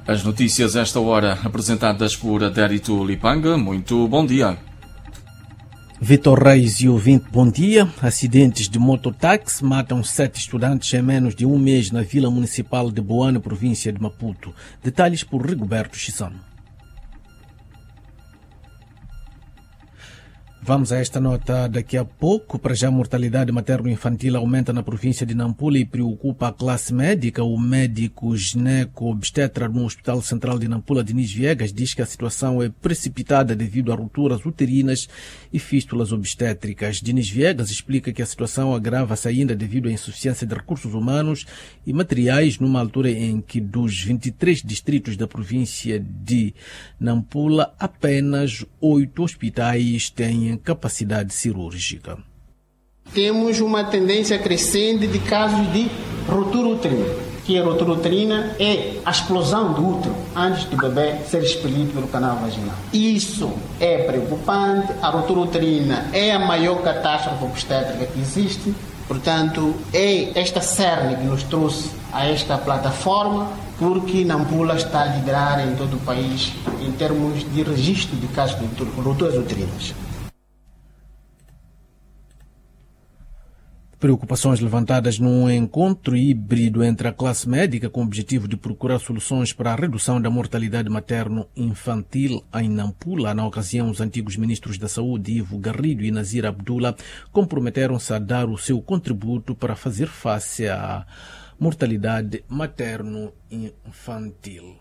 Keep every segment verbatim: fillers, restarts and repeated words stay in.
As notícias a esta hora apresentadas por Adérito Lipanga. Muito bom dia. Vitor Reis e ouvinte, bom dia. Acidentes de mototáxi matam sete estudantes em menos de um mês na Vila Municipal de Boane, província de Maputo. Detalhes por Rigoberto Chissano. Vamos a esta nota daqui a pouco. Para já, a mortalidade materno-infantil aumenta na província de Nampula e preocupa a classe médica. O médico gineco-obstetra no Hospital Central de Nampula, Diniz Viegas, diz que a situação é precipitada devido a rupturas uterinas e fístulas obstétricas. Diniz Viegas explica que a situação agrava-se ainda devido à insuficiência de recursos humanos e materiais, numa altura em que dos vinte e três distritos da província de Nampula, apenas oito hospitais têm capacidade cirúrgica. Temos uma tendência crescente de casos de ruptura uterina, que a ruptura uterina é a explosão do útero antes do bebê ser expelido pelo canal vaginal. Isso é preocupante. A ruptura uterina é a maior catástrofe obstétrica que existe. Portanto, é esta cerne que nos trouxe a esta plataforma, porque Nampula está a liderar em todo o país em termos de registro de casos de rupturas uterinas. Preocupações levantadas num encontro híbrido entre a classe médica com o objetivo de procurar soluções para a redução da mortalidade materno-infantil em Nampula. Na ocasião, os antigos ministros da Saúde, Ivo Garrido e Nazir Abdullah, comprometeram-se a dar o seu contributo para fazer face à mortalidade materno-infantil.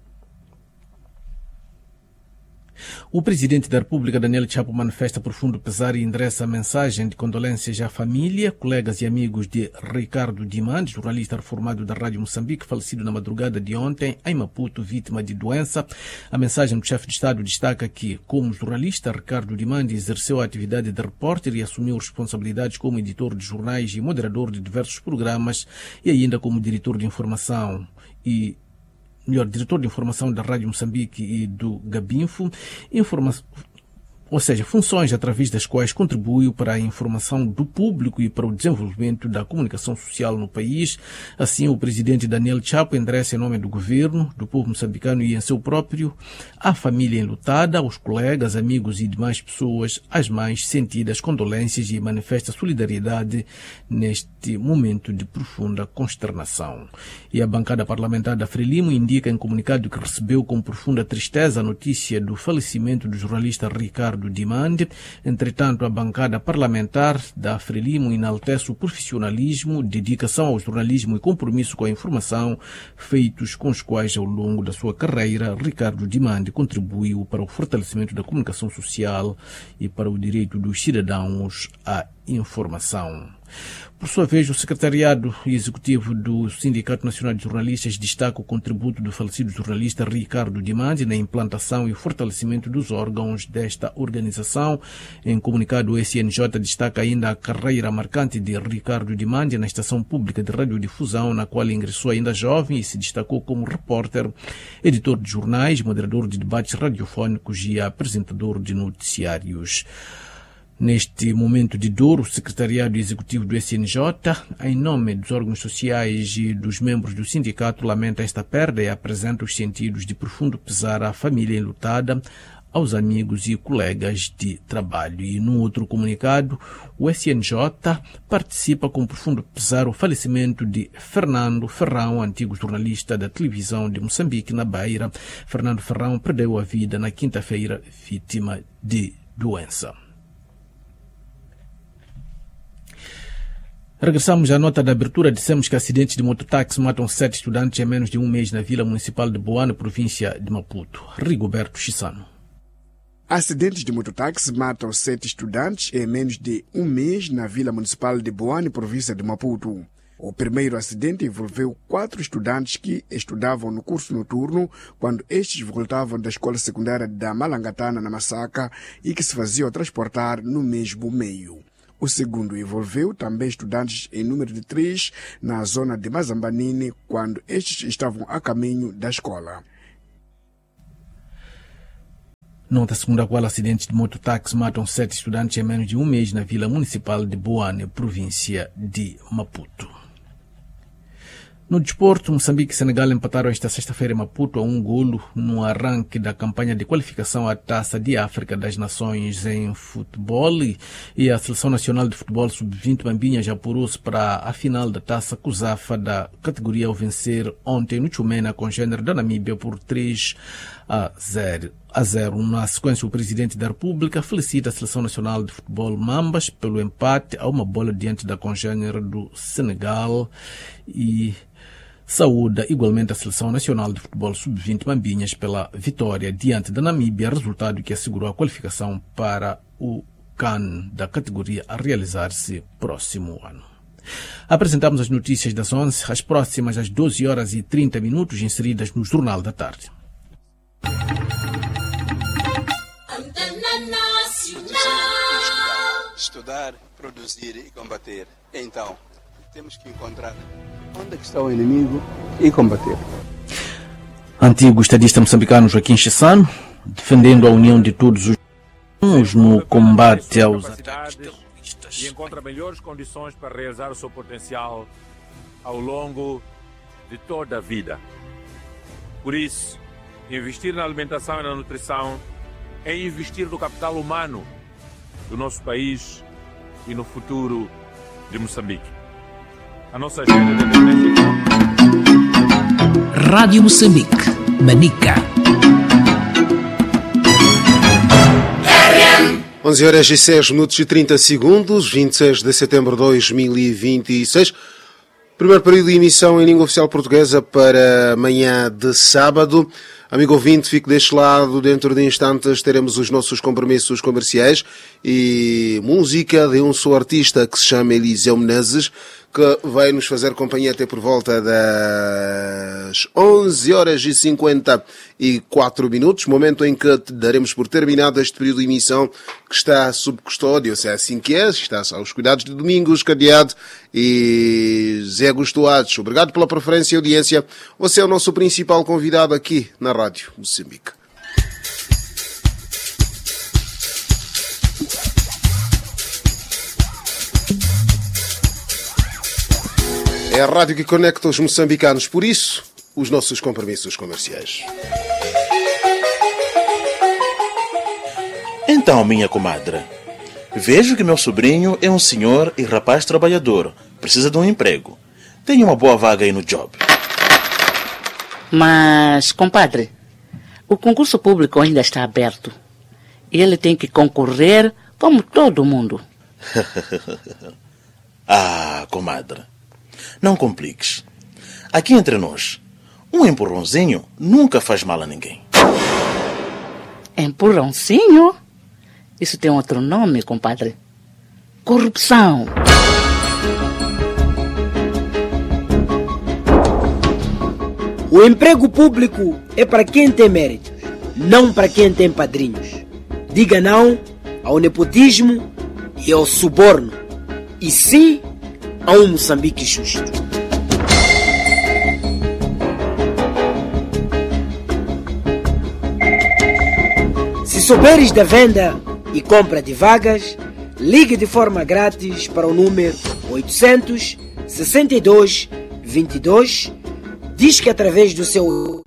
O presidente da República, Daniel Chapo, manifesta profundo pesar e endereça a mensagem de condolências à família, colegas e amigos de Ricardo Dimandi, jornalista reformado da Rádio Moçambique, falecido na madrugada de ontem em Maputo, vítima de doença. A mensagem do chefe de Estado destaca que, como jornalista, Ricardo Dimandi exerceu a atividade de repórter e assumiu responsabilidades como editor de jornais e moderador de diversos programas e ainda como diretor de informação e melhor, diretor de informação da Rádio Moçambique e do Gabinfo, informa ou seja, funções através das quais contribuiu para a informação do público e para o desenvolvimento da comunicação social no país. Assim, o presidente Daniel Chapo endereça em nome do governo, do povo moçambicano e em seu próprio, à família enlutada, aos colegas, amigos e demais pessoas, as mais sentidas condolências e manifesta solidariedade neste momento de profunda consternação. E a bancada parlamentar da Frelimo indica em comunicado que recebeu com profunda tristeza a notícia do falecimento do jornalista Ricardo Dimandi. Entretanto, a bancada parlamentar da Frelimo enaltece o profissionalismo, dedicação ao jornalismo e compromisso com a informação feitos com os quais, ao longo da sua carreira, Ricardo Dimandi contribuiu para o fortalecimento da comunicação social e para o direito dos cidadãos à informação. Por sua vez, o secretariado executivo do Sindicato Nacional de Jornalistas destaca o contributo do falecido jornalista Ricardo Dimandi na implantação e fortalecimento dos órgãos desta organização. Em comunicado, o S N J destaca ainda a carreira marcante de Ricardo Dimandi na estação pública de radiodifusão, na qual ingressou ainda jovem e se destacou como repórter, editor de jornais, moderador de debates radiofónicos e apresentador de noticiários. Neste momento de dor, o secretariado executivo do S N J, em nome dos órgãos sociais e dos membros do sindicato, lamenta esta perda e apresenta os sentidos de profundo pesar à família enlutada, aos amigos e colegas de trabalho. E num outro comunicado, o S N J participa com profundo pesar o falecimento de Fernando Ferrão, antigo jornalista da televisão de Moçambique, na Beira. Fernando Ferrão perdeu a vida na quinta-feira, vítima de doença. Regressamos à nota da abertura. Dissemos que acidentes de mototáxi matam sete estudantes em menos de um mês na Vila Municipal de Boane, província de Maputo. Rigoberto Chissano. Acidentes de mototáxi matam sete estudantes em menos de um mês na Vila Municipal de Boane, província de Maputo. O primeiro acidente envolveu quatro estudantes que estudavam no curso noturno quando estes voltavam da escola secundária da Malangatana, na Massaka, e que se faziam transportar no mesmo meio. O segundo envolveu também estudantes em número de três na zona de Mazambanini, quando estes estavam a caminho da escola. Nota segundo a qual acidentes de mototáxi matam sete estudantes em menos de um mês na Vila Municipal de Boane, província de Maputo. No desporto, Moçambique e Senegal empataram esta sexta-feira em Maputo a um golo no arranque da campanha de qualificação à Taça de África das Nações em futebol, e a Seleção Nacional de Futebol sub vinte Mambinha já apurou-se para a final da Taça Cusafa da categoria ao vencer ontem no Tchumena com gênero da Namíbia por três a zero. A zero. Na sequência, o Presidente da República felicita a Seleção Nacional de Futebol Mambas pelo empate a uma bola diante da congênere do Senegal e saúda igualmente a Seleção Nacional de Futebol sub vinte Mambinhas pela vitória diante da Namíbia, resultado que assegurou a qualificação para o CAN da categoria a realizar-se próximo ano. Apresentamos as notícias das onze, as próximas às doze horas e trinta minutos, inseridas no Jornal da Tarde. Estudar, produzir e combater. Então, temos que encontrar onde é que está o inimigo e combater. Antigo estadista moçambicano Joaquim Chissano, defendendo a união de todos os irmãos no combate aos ataques terroristas. E encontra melhores condições para realizar o seu potencial ao longo de toda a vida. Por isso, investir na alimentação e na nutrição é investir no capital humano do nosso país e no futuro de Moçambique. A nossa agenda de independência. Rádio Moçambique, Manica. onze horas e seis minutos e trinta segundos, vinte e seis de setembro de dois mil e vinte e seis. Primeiro período de emissão em língua oficial portuguesa para amanhã de sábado. Amigo ouvinte, fique deste lado. Dentro de instantes teremos os nossos compromissos comerciais e música de um só artista que se chama Eliseu Menezes, que vai nos fazer companhia até por volta das onze horas e cinquenta e quatro minutos, momento em que daremos por terminado este período de emissão que está sob custódia, ou seja, assim que é, está aos cuidados de Domingos Cadeado e Zé Augusto Ades. Obrigado pela preferência e audiência. Você é o nosso principal convidado aqui na Rádio Moçambique. É a rádio que conecta os moçambicanos, por isso, os nossos compromissos comerciais. Então, minha comadre, vejo que meu sobrinho é um senhor e rapaz trabalhador, precisa de um emprego. Tem uma boa vaga aí no job. Mas, compadre, o concurso público ainda está aberto. Ele tem que concorrer como todo mundo. Ah, comadre, não compliques. Aqui entre nós, um empurrãozinho nunca faz mal a ninguém. Empurrãozinho? Isso tem outro nome, compadre. Corrupção. O emprego público é para quem tem mérito, não para quem tem padrinhos. Diga não ao nepotismo e ao suborno, e sim a um Moçambique justo. Se souberes da venda e compra de vagas, ligue de forma grátis para o número oitocentos, sessenta e dois, vinte e dois. Diz que através do seu